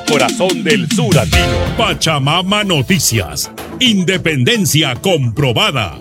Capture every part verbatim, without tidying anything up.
corazón del sur andino. Pachamama Noticias. Independencia comprobada.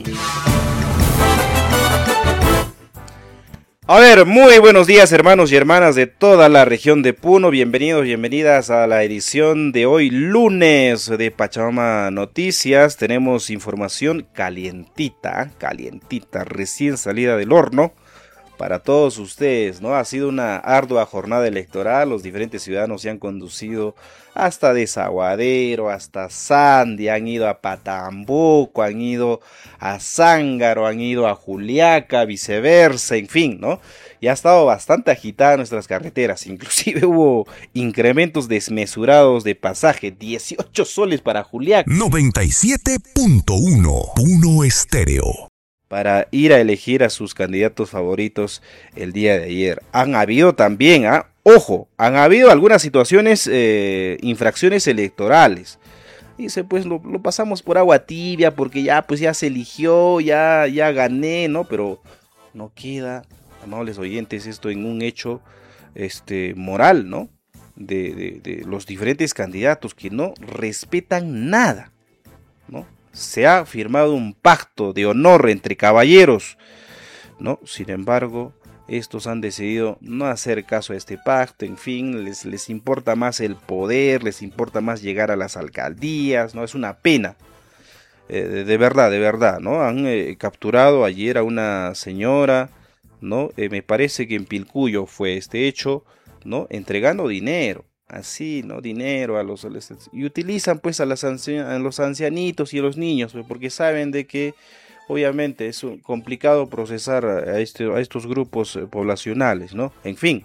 A ver, muy buenos días hermanos y hermanas de toda la región de Puno, bienvenidos, bienvenidas a la edición de hoy lunes de Pachamama Noticias. Tenemos información calientita, calientita, recién salida del horno para todos ustedes, ¿no? Ha sido una ardua jornada electoral, los diferentes ciudadanos se han conducido hasta Desaguadero, hasta Sandia, han ido a Patambuco, han ido a Zángaro, han ido a Juliaca, viceversa, en fin, ¿no? Y ha estado bastante agitada nuestras carreteras, inclusive hubo incrementos desmesurados de pasaje, dieciocho soles para Juliaca. noventa y siete punto uno, Puno Estéreo. Para ir a elegir a sus candidatos favoritos el día de ayer. Han habido también, ¿ah? Ojo, han habido algunas situaciones, eh, infracciones electorales. Dice, pues lo, lo pasamos por agua tibia porque ya, pues ya se eligió, ya, ya gané, ¿no? Pero no queda, amables oyentes, esto en un hecho este, moral, ¿no? De, de, de los diferentes candidatos que no respetan nada, ¿no? Se ha firmado un pacto de honor entre caballeros, ¿no? Sin embargo, estos han decidido no hacer caso a este pacto, en fin, les, les importa más el poder, les importa más llegar a las alcaldías, ¿no? Es una pena, eh, de, de verdad, de verdad, ¿no? Han eh, capturado ayer a una señora, ¿no? Eh, me parece que en Pilcuyo fue este hecho, ¿no? Entregando dinero. Así, ¿no? Dinero a los adolescentes. Y utilizan pues a, las ancia, a los ancianitos y a los niños, pues, porque saben de que obviamente es complicado procesar a, este, a estos grupos poblacionales, ¿no? En fin,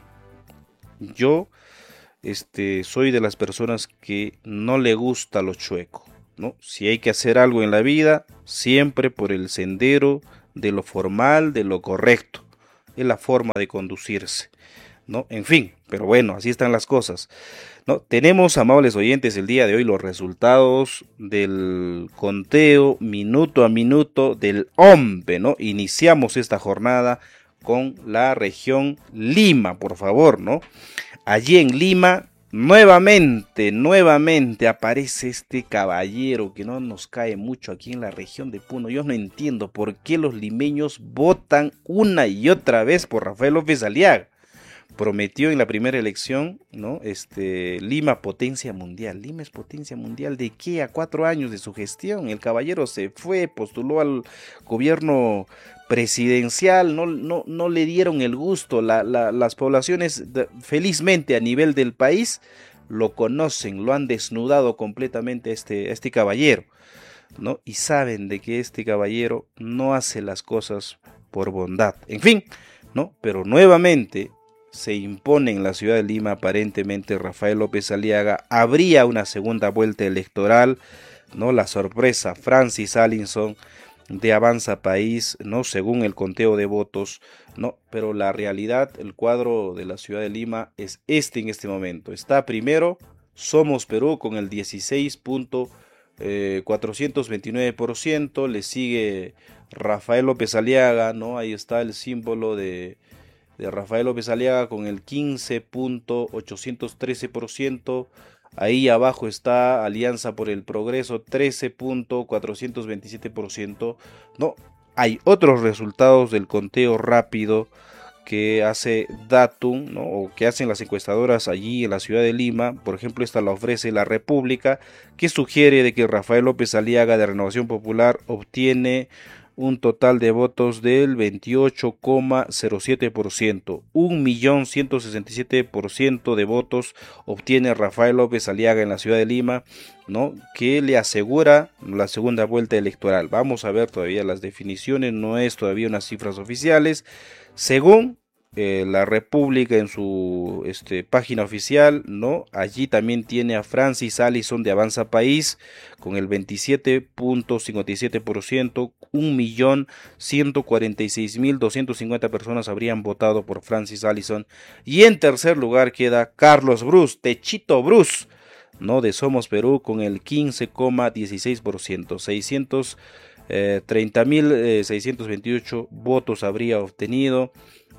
yo este, soy de las personas que no le gusta lo chueco, ¿no? Si hay que hacer algo en la vida, siempre por el sendero de lo formal, de lo correcto. Es la forma de conducirse, ¿no? En fin, pero bueno, así están las cosas, ¿no? Tenemos, amables oyentes, el día de hoy los resultados del conteo minuto a minuto del O M P E, ¿no? Iniciamos esta jornada con la región Lima, por favor, ¿no? Allí en Lima, nuevamente, nuevamente aparece este caballero que no nos cae mucho aquí en la región de Puno. Yo no entiendo por qué los limeños votan una y otra vez por Rafael López Aliaga. Prometió en la primera elección, ¿no? Este, Lima potencia mundial. Lima es potencia mundial. ¿De qué? A cuatro años de su gestión. El caballero se fue, postuló al gobierno presidencial, no, no, no le dieron el gusto. La, la, las poblaciones, de, felizmente a nivel del país, lo conocen, lo han desnudado completamente a este, a este caballero, ¿no? Y saben de que este caballero no hace las cosas por bondad. En fin, ¿no? Pero nuevamente se impone en la ciudad de Lima, aparentemente Rafael López Aliaga. Habría una segunda vuelta electoral, ¿no? La sorpresa, Francis Allinson de Avanza País, ¿no? Según el conteo de votos, ¿no? Pero la realidad, el cuadro de la ciudad de Lima es este en este momento. Está primero Somos Perú con el dieciséis punto cuatrocientos veintinueve por ciento, le sigue Rafael López Aliaga, ¿no? Ahí está el símbolo de de Rafael López Aliaga con el quince punto ochocientos trece por ciento. Ahí abajo está Alianza por el Progreso, trece punto cuatrocientos veintisiete por ciento. No, hay otros resultados del conteo rápido que hace Datum, ¿no? O que hacen las encuestadoras allí en la ciudad de Lima. Por ejemplo, esta la ofrece La República, que sugiere de que Rafael López Aliaga de Renovación Popular obtiene un total de votos del veintiocho coma cero siete por ciento. un millón ciento sesenta y siete por ciento de votos obtiene Rafael López Aliaga en la ciudad de Lima, ¿no? Que le asegura la segunda vuelta electoral. Vamos a ver todavía las definiciones, no es todavía unas cifras oficiales. Según eh, La República en su este, página oficial, ¿no? Allí también tiene a Francis Allinson de Avanza País con el veintisiete punto cincuenta y siete por ciento. un millón ciento cuarenta y seis mil doscientos cincuenta personas habrían votado por Francis Allinson. Y en tercer lugar queda Carlos Bruce, Techito Bruce, ¿no? De Somos Perú con el quince coma dieciséis por ciento. seiscientos treinta mil seiscientos veintiocho votos habría obtenido.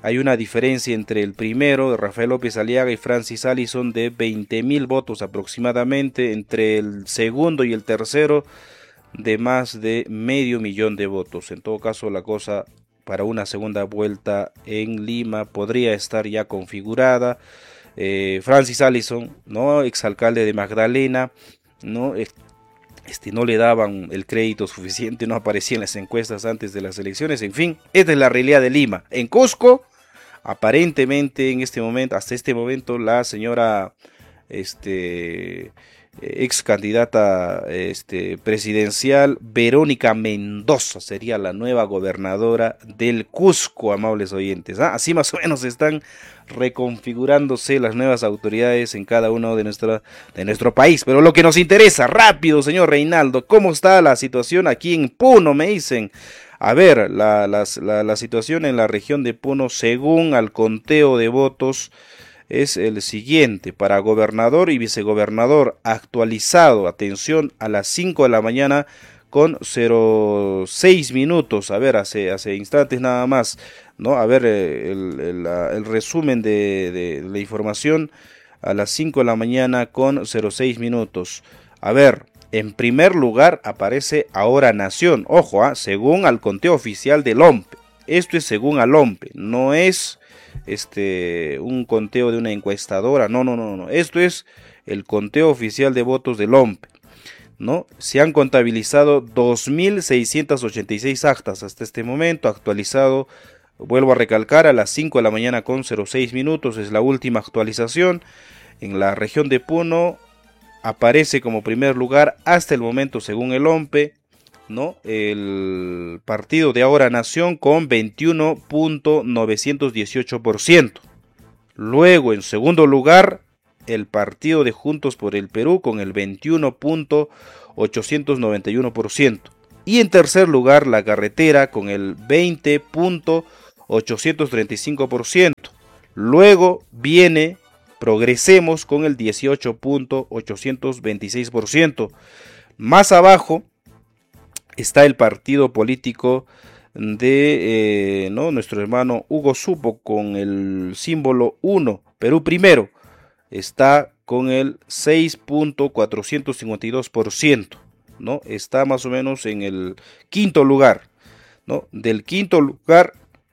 hay una diferencia entre el primero, Rafael López Aliaga, y Francis Allison de veinte mil votos aproximadamente, entre el segundo y el tercero de más de medio millón de votos. En todo caso, la cosa para una segunda vuelta en Lima podría estar ya configurada. Eh, Francis Allison, ¿no?, exalcalde de Magdalena, ¿no? Este, no le daban el crédito suficiente, no aparecía en las encuestas antes de las elecciones. En fin, esta es la realidad de Lima. En Cusco, aparentemente en este momento, hasta este momento, la señora este, ex candidata este, presidencial Verónica Mendoza sería la nueva gobernadora del Cusco, amables oyentes. ¿Ah? Así más o menos están reconfigurándose las nuevas autoridades en cada uno de, nuestra, de nuestro país. Pero lo que nos interesa, rápido, señor Reinaldo, ¿cómo está la situación aquí en Puno? Me dicen. A ver, la, la, la, la situación en la región de Puno, según al conteo de votos, es el siguiente. Para gobernador y vicegobernador actualizado, atención, a las cinco de la mañana con cero seis minutos. A ver, hace, hace instantes nada más, ¿no? A ver, el, el, el resumen de, de, de la información a las cinco de la mañana con cero seis minutos. A ver, en primer lugar aparece Ahora Nación. Ojo, ¿eh? Según al conteo oficial del O M P E. Esto es según al O M P E, no es este un conteo de una encuestadora. No, no, no, no. Esto es el conteo oficial de votos del O M P E, ¿no? Se han contabilizado dos mil seiscientas ochenta y seis actas hasta este momento, actualizado, vuelvo a recalcar, a las cinco de la mañana con cero seis minutos, es la última actualización. En la región de Puno aparece como primer lugar hasta el momento, según el O M P E, ¿no?, el partido de Ahora Nación con veintiuno punto novecientos dieciocho por ciento. Luego, en segundo lugar, el partido de Juntos por el Perú con el veintiuno punto ochocientos noventa y uno por ciento. Y en tercer lugar, la Carretera con el veinte punto ochocientos treinta y cinco por ciento. Luego viene Progresemos con el dieciocho punto ochocientos veintiséis por ciento. Más abajo está el partido político de eh, ¿no? nuestro hermano Hugo Supo con el símbolo uno, Perú Primero. Está con el seis punto cuatrocientos cincuenta y dos por ciento, ¿no? Está más o menos en el quinto lugar, ¿no? Del quinto lugar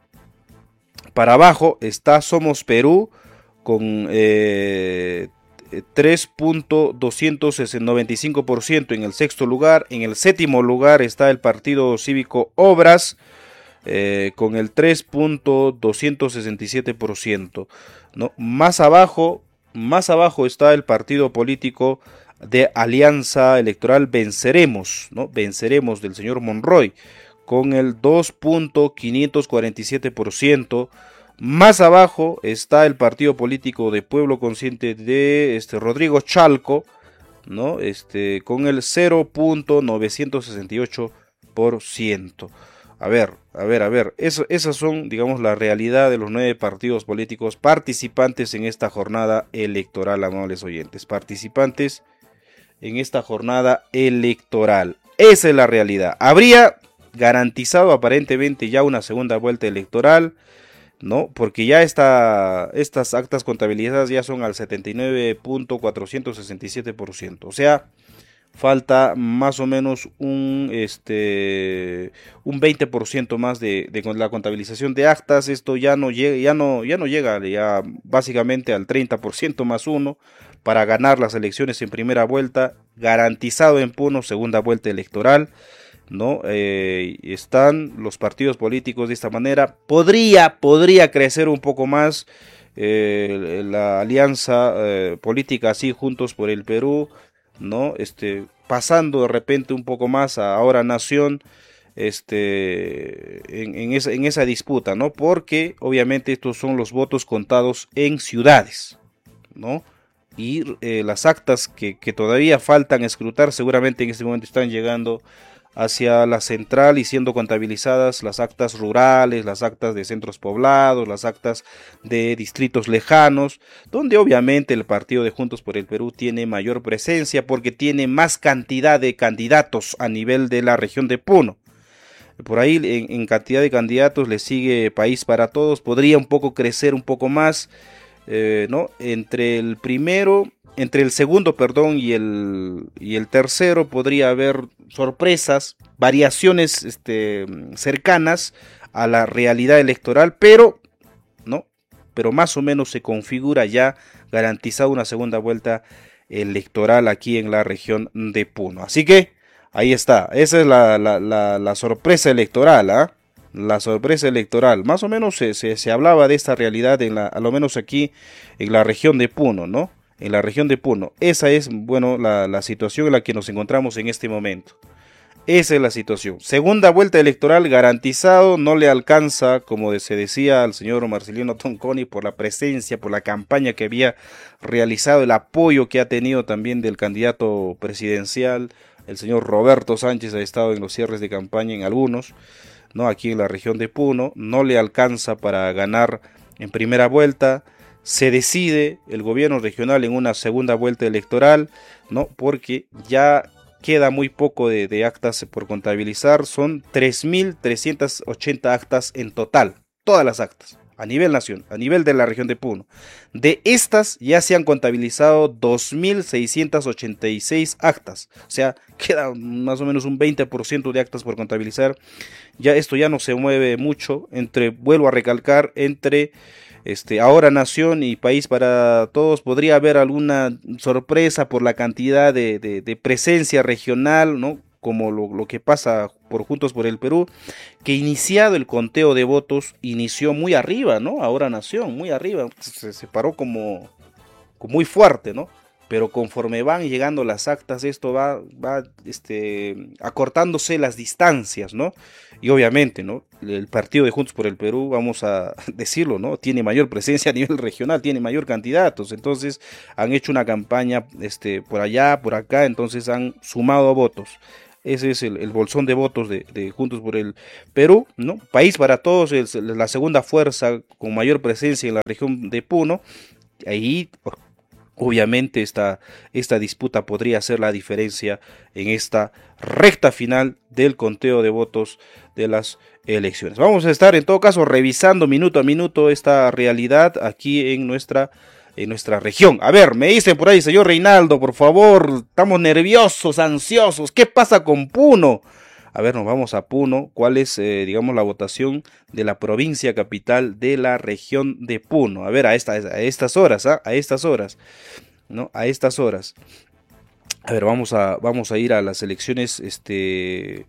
para abajo está Somos Perú con eh, tres punto doscientos noventa y cinco por ciento en el sexto lugar. En el séptimo lugar está el Partido Cívico Obras eh, con el tres punto doscientos sesenta y siete por ciento, ¿no? Más abajo, más abajo está el partido político de Alianza Electoral Venceremos, ¿no? Venceremos del señor Monroy con el dos punto quinientos cuarenta y siete por ciento. Más abajo está el partido político de Pueblo Consciente de este Rodrigo Chalco, ¿no? Este, con el cero punto novecientos sesenta y ocho por ciento. A ver, a ver, a ver, eso, esas son, digamos, la realidad de los nueve partidos políticos participantes en esta jornada electoral, amables oyentes. Participantes en esta jornada electoral. Esa es la realidad. Habría garantizado aparentemente ya una segunda vuelta electoral, ¿no? Porque ya está, estas actas contabilizadas ya son al setenta y nueve punto cuatrocientos sesenta y siete por ciento. O sea, falta más o menos un, este, un veinte por ciento más de, de la contabilización de actas. Esto ya no llega, ya no, ya no llega ya básicamente al treinta por ciento más uno para ganar las elecciones en primera vuelta, garantizado en Puno, segunda vuelta electoral, ¿no? Eh, están los partidos políticos de esta manera. Podría, podría crecer un poco más eh, la alianza eh, política así, Juntos por el Perú, ¿no? Este, pasando de repente un poco más a Ahora Nación, este, en, en, esa, en esa disputa, ¿no? Porque obviamente estos son los votos contados en ciudades, ¿no? Y eh, las actas que, que todavía faltan escrutar seguramente en este momento están llegando hacia la central y siendo contabilizadas las actas rurales, las actas de centros poblados, las actas de distritos lejanos, donde obviamente el partido de Juntos por el Perú tiene mayor presencia porque tiene más cantidad de candidatos a nivel de la región de Puno. Por ahí en, en cantidad de candidatos le sigue País para Todos, podría un poco crecer un poco más, eh, ¿no? Entre el primero, entre el segundo, perdón, y el, y el tercero podría haber sorpresas, variaciones este, cercanas a la realidad electoral, pero, ¿no? Pero más o menos se configura ya garantizada una segunda vuelta electoral aquí en la región de Puno. Así que ahí está, esa es la, la, la, la sorpresa electoral, ¿ah? ¿eh? La sorpresa electoral, más o menos se, se, se hablaba de esta realidad, en la, a lo menos aquí en la región de Puno, ¿no? En la región de Puno. Esa es, bueno, la, la situación en la que nos encontramos en este momento. Esa es la situación. Segunda vuelta electoral garantizado, no le alcanza, como se decía al señor Marcelino Tonconi, por la presencia, por la campaña que había realizado, el apoyo que ha tenido también del candidato presidencial, el señor Roberto Sánchez ha estado en los cierres de campaña en algunos, ¿no? Aquí en la región de Puno, no le alcanza para ganar en primera vuelta. Se decide el gobierno regional en una segunda vuelta electoral, ¿no? Porque ya queda muy poco de, de actas por contabilizar, son tres mil trescientas ochenta actas en total, todas las actas, a nivel nacional, a nivel de la región de Puno. De estas ya se han contabilizado dos mil seiscientas ochenta y seis actas, o sea, queda más o menos un veinte por ciento de actas por contabilizar. Ya esto ya no se mueve mucho, entre, vuelvo a recalcar, entre Este, ahora Nación y País para Todos podría haber alguna sorpresa por la cantidad de, de, de presencia regional, ¿no? Como lo, lo que pasa por Juntos por el Perú, que iniciado el conteo de votos, inició muy arriba, ¿no? Ahora Nación, muy arriba, se, se paró como, como muy fuerte, ¿no? Pero conforme van llegando las actas, esto va, va este, acortándose las distancias, ¿no? Y obviamente, ¿no? El partido de Juntos por el Perú, vamos a decirlo, ¿no? Tiene mayor presencia a nivel regional, tiene mayor candidatos, entonces han hecho una campaña este, por allá, por acá, entonces han sumado votos. Ese es el, el bolsón de votos de, de Juntos por el Perú, ¿no? País para Todos es la segunda fuerza con mayor presencia en la región de Puno. Ahí obviamente esta, esta disputa podría hacer la diferencia en esta recta final del conteo de votos de las elecciones. Vamos a estar en todo caso revisando minuto a minuto esta realidad aquí en nuestra, en nuestra región. A ver, me dicen por ahí, señor Reinaldo, por favor, estamos nerviosos, ansiosos, ¿qué pasa con Puno? A ver, nos vamos a Puno. ¿Cuál es, eh, digamos, la votación de la provincia capital de la región de Puno? A ver, a, esta, a estas horas, ¿ah? A estas horas, ¿no? A estas horas. A ver, vamos a, vamos a ir a las elecciones, este,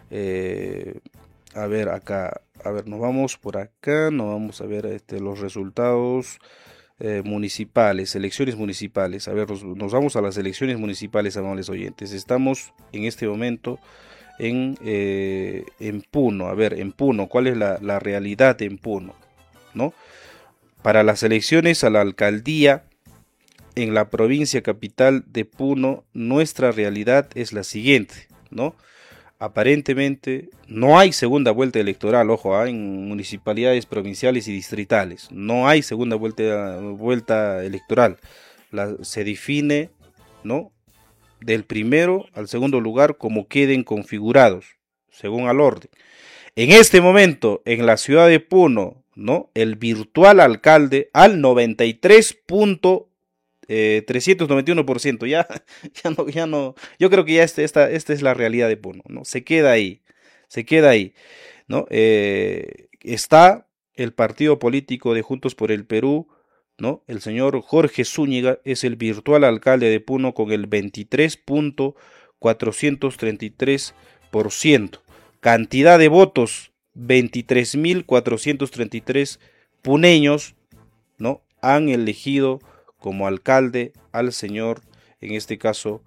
eh, a ver, acá, a ver, nos vamos por acá, nos vamos a ver este, los resultados eh, municipales, elecciones municipales. A ver, nos, nos vamos a las elecciones municipales, amables oyentes. Estamos en este momento En, eh, en Puno. A ver, en Puno, ¿cuál es la, la realidad en Puno? ¿No? Para las elecciones a la alcaldía en la provincia capital de Puno, nuestra realidad es la siguiente, ¿no? Aparentemente no hay segunda vuelta electoral, ojo, ¿eh? En municipalidades provinciales y distritales, no hay segunda vuelta, vuelta electoral. La, se define, ¿no? Del primero al segundo lugar como queden configurados, según al orden. En este momento, en la ciudad de Puno, ¿no? El virtual alcalde al noventa y tres punto trescientos noventa y uno por ciento, ya, ya no, ya no, yo creo que ya este, esta, esta es la realidad de Puno, ¿no? Se queda ahí, se queda ahí, ¿no? Eh, está el partido político de Juntos por el Perú, ¿no? El señor Jorge Zúñiga es el virtual alcalde de Puno con el veintitrés punto cuatrocientos treinta y tres por ciento. Cantidad de votos, veintitrés mil cuatrocientos treinta y tres puneños, ¿no? Han elegido como alcalde al señor, en este caso,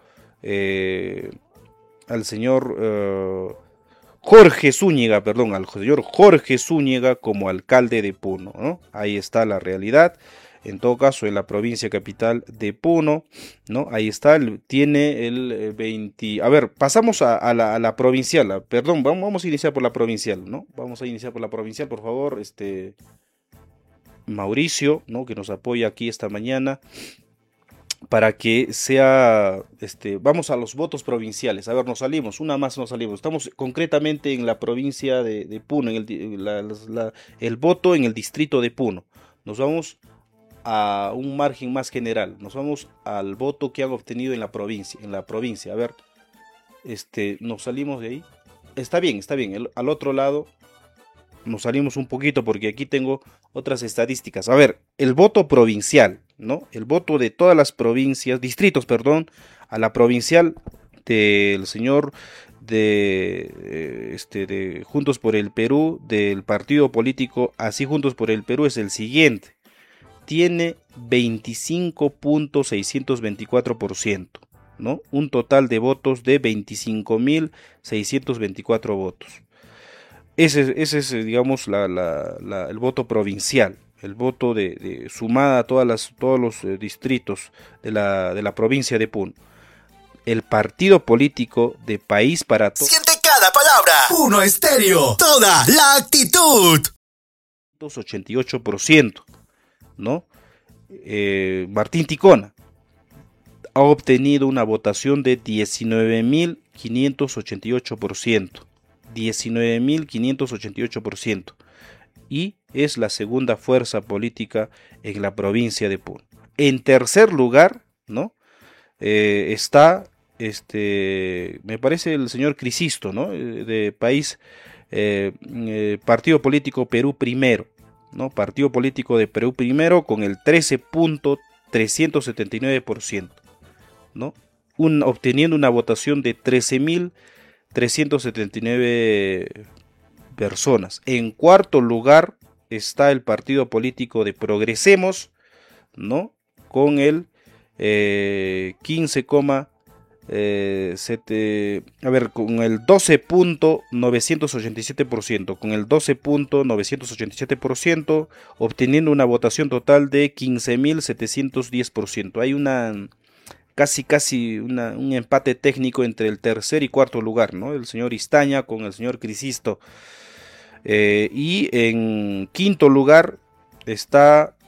eh, al señor eh, Jorge Zúñiga, perdón, al señor Jorge Zúñiga como alcalde de Puno, ¿no? Ahí está la realidad. En todo caso, en la provincia capital de Puno, ¿no? Ahí está, tiene el veinte... A ver, pasamos a, a, la, a la provincial, a, perdón, vamos, vamos a iniciar por la provincial, ¿no? Vamos a iniciar por la provincial, por favor, este... Mauricio, ¿no? Que nos apoya aquí esta mañana. para que sea, este, vamos a los votos provinciales. A ver, nos salimos, una más nos salimos. Estamos concretamente en la provincia de, de Puno, en el, la, la, el voto en el distrito de Puno. Nos vamos a un margen más general. Nos vamos al voto que han obtenido en la provincia. En la provincia, a ver, este, nos salimos de ahí. Está bien, está bien. El, al otro lado nos salimos un poquito porque aquí tengo otras estadísticas. A ver, el voto provincial, ¿no? El voto de todas las provincias, distritos, perdón, a la provincial del señor de, eh, este, de Juntos por el Perú, del partido político Así Juntos por el Perú, es el siguiente. Tiene veinticinco punto seiscientos veinticuatro por ciento, ¿no? Un total de votos de veinticinco mil seiscientos veinticuatro votos. Ese, ese es, digamos, la, la, la, el voto provincial, el voto de, de sumada a todas las, todos los eh, distritos de la, de la provincia de Puno. El partido político de País para Todos. Siente cada palabra. Puno Estéreo. Toda la actitud. ochenta y ocho por ciento, ¿no? Eh, Martín Ticona ha obtenido una votación de diecinueve mil quinientos ochenta y ocho por ciento. diecinueve mil quinientos ochenta y ocho por ciento, y es la segunda fuerza política en la provincia de Puno. En tercer lugar, ¿no? Eh, está, este, me parece el señor Crisisto, ¿no? De País, eh, eh, Partido Político Perú Primero, ¿no? Partido Político de Perú Primero con el trece punto trescientos setenta y nueve por ciento, ¿no? Un, obteniendo una votación de trece mil trescientos setenta y nueve personas. En cuarto lugar está el partido político de Progresemos, ¿no? Con el eh, quince, eh, siete, a ver, con el doce punto novecientos ochenta y siete por ciento, con el doce punto novecientos ochenta y siete por ciento, obteniendo una votación total de quince mil setecientos diez por ciento. Hay una casi casi una, un empate técnico entre el tercer y cuarto lugar, ¿no? El señor Istaña con el señor Crisisto. Eh, y en quinto lugar está